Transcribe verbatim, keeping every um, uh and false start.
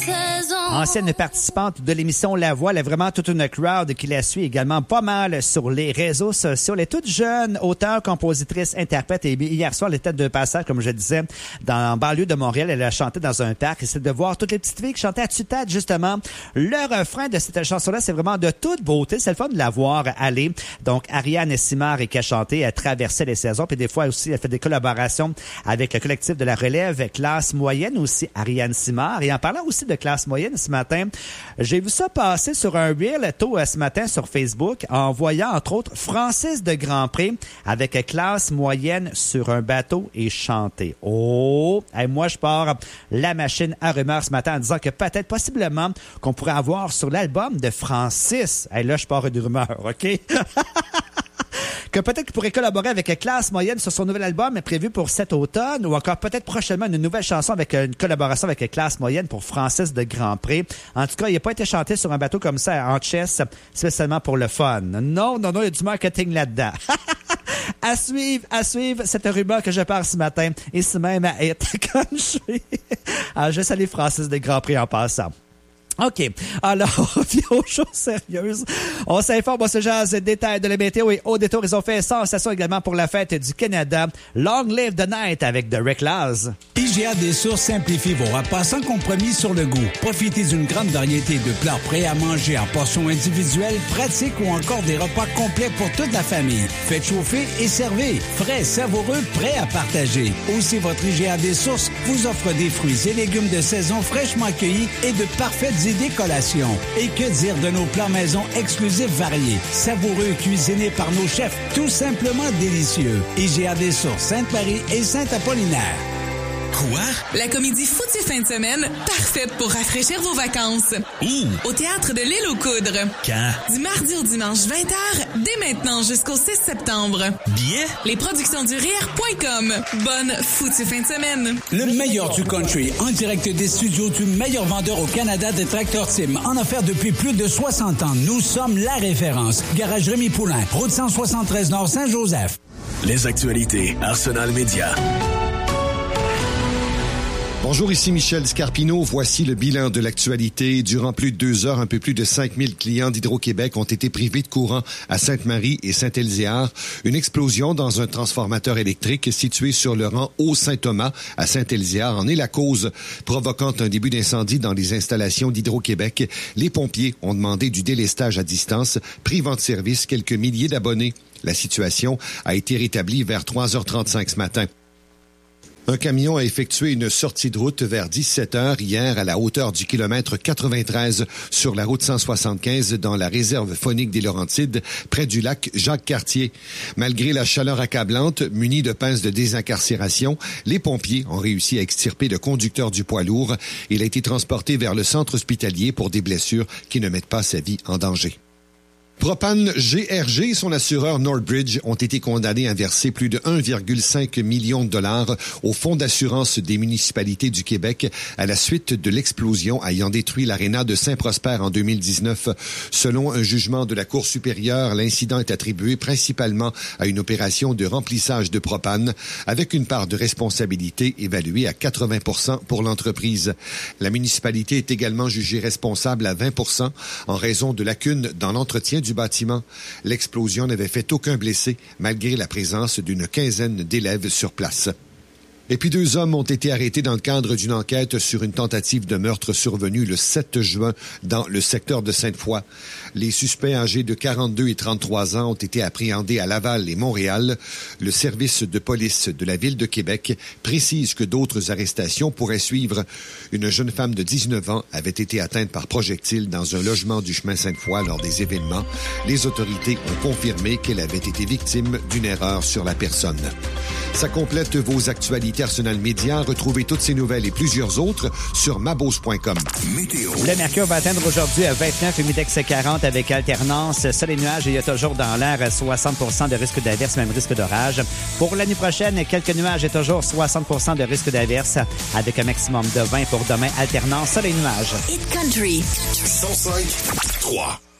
Ancienne participante de l'émission La Voix, elle a vraiment toute une crowd qui la suit également pas mal sur les réseaux sociaux. Elle est toute jeune, auteure, compositrice, interprète. Et hier soir, elle était de passage, comme je disais, dans la banlieue de Montréal. Elle a chanté dans un parc. Et c'est de voir toutes les petites filles qui chantaient à tue-tête, justement. Le refrain de cette chanson-là, c'est vraiment de toute beauté. C'est le fun de la voir aller. Donc, Ariane Simard qui a chanté, elle traversait les saisons. Puis des fois aussi, elle fait des collaborations avec le collectif de la relève classe moyenne aussi, Ariane Simard. Et en parlant aussi de classe moyenne ce matin, j'ai vu ça passer sur un reel tôt ce matin sur Facebook en voyant entre autres Francis de Grandpré avec classe moyenne sur un bateau et chanter. Oh! Et moi, je pars la machine à rumeurs ce matin en disant que peut-être, possiblement, qu'on pourrait avoir sur l'album de Francis. Et là, je pars une rumeur, OK? Que peut-être qu'il pourrait collaborer avec Classe Moyenne sur son nouvel album prévu pour cet automne, ou encore peut-être prochainement une nouvelle chanson avec une collaboration avec Classe Moyenne pour Francis de Grandpré. En tout cas, il n'a pas été chanté sur un bateau comme ça en chess, spécialement pour le fun. Non, non, non, il y a du marketing là-dedans. À suivre, à suivre cette rumeur que je pars ce matin, et c'est même à être comme je suis. Alors, je salue Francis de Grandpré en passant. OK. Alors, on revient aux choses sérieuses. On s'informe, on se jase détails de la météo et au détour, ils ont fait sensation également pour la fête du Canada. Long live the night avec The Rick Laz. I G A des Sources simplifie vos repas sans compromis sur le goût. Profitez d'une grande variété de plats prêts à manger en portions individuelles, pratiques ou encore des repas complets pour toute la famille. Faites chauffer et servez. Frais, savoureux, prêts à partager. Aussi, votre I G A des Sources vous offre des fruits et légumes de saison fraîchement cueillis et de parfaites idées collations. Et que dire de nos plats maison exclusifs variés, savoureux, cuisinés par nos chefs, tout simplement délicieux. I G A des Sources, Sainte-Marie et Saint-Apollinaire. Quoi? La comédie Foutue fin de semaine, parfaite pour rafraîchir vos vacances. Ouh! Au Théâtre de l'Île aux Coudres. Quand? Du mardi au dimanche vingt heures, dès maintenant jusqu'au six septembre. Bien? Les productions du rire point com. Bonne foutue fin de semaine. Le meilleur du country, en direct des studios du meilleur vendeur au Canada de Tracteur Tim, en affaires depuis plus de soixante ans. Nous sommes la référence. Garage Rémi Poulain, route cent soixante-treize Nord Saint-Joseph. Les actualités, Arsenal Média. Bonjour, ici Michel Scarpino. Voici le bilan de l'actualité. Durant plus de deux heures, un peu plus de cinq mille clients d'Hydro-Québec ont été privés de courant à Sainte-Marie et Saint-Élyséard. Une explosion dans un transformateur électrique situé sur le rang Haut-Saint-Thomas à Saint-Élyséard en est la cause, provoquant un début d'incendie dans les installations d'Hydro-Québec. Les pompiers ont demandé du délestage à distance, privant de service quelques milliers d'abonnés. La situation a été rétablie vers trois heures trente-cinq ce matin. Un camion a effectué une sortie de route vers dix-sept heures hier à la hauteur du kilomètre quatre-vingt-treize sur la route cent soixante-quinze dans la réserve faunique des Laurentides, près du lac Jacques-Cartier. Malgré la chaleur accablante, munis de pinces de désincarcération, les pompiers ont réussi à extirper le conducteur du poids lourd. Il a été transporté vers le centre hospitalier pour des blessures qui ne mettent pas sa vie en danger. Propane G R G et son assureur Northbridge ont été condamnés à verser plus de un virgule cinq million de dollars au Fonds d'assurance des municipalités du Québec à la suite de l'explosion ayant détruit l'aréna de Saint-Prosper en deux mille dix-neuf. Selon un jugement de la Cour supérieure, l'incident est attribué principalement à une opération de remplissage de propane avec une part de responsabilité évaluée à quatre-vingts pour cent pour l'entreprise. La municipalité est également jugée responsable à vingt pour cent en raison de lacunes dans l'entretien du bâtiment. L'explosion n'avait fait aucun blessé, malgré la présence d'une quinzaine d'élèves sur place. Et puis deux hommes ont été arrêtés dans le cadre d'une enquête sur une tentative de meurtre survenue le sept juin dans le secteur de Sainte-Foy. Les suspects âgés de quarante-deux et trente-trois ans ont été appréhendés à Laval et Montréal. Le service de police de la Ville de Québec précise que d'autres arrestations pourraient suivre. Une jeune femme de dix-neuf ans avait été atteinte par projectile dans un logement du chemin Sainte-Foy lors des événements. Les autorités ont confirmé qu'elle avait été victime d'une erreur sur la personne. Ça complète vos actualités Arsenal Média. Retrouvez toutes ces nouvelles et plusieurs autres sur mabos point com. Météo. Le mercure va atteindre aujourd'hui à vingt-neuf, humidex quarante avec alternance. Sol et nuages, il y a toujours dans l'air soixante pour cent de risque d'averse, même risque d'orage. Pour l'année prochaine, quelques nuages et toujours soixante pour cent de risque d'averse avec un maximum de vingt pour demain. Alternance, sol et nuages. Hit Country. cent cinq trois.